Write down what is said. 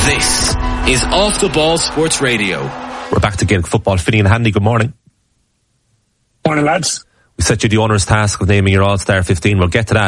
This is Off the Ball Sports Radio. We're back to Gaelic football. Finian Handy, good morning. Morning, lads. We set you the onerous task of naming your All-Star 15. We'll get to that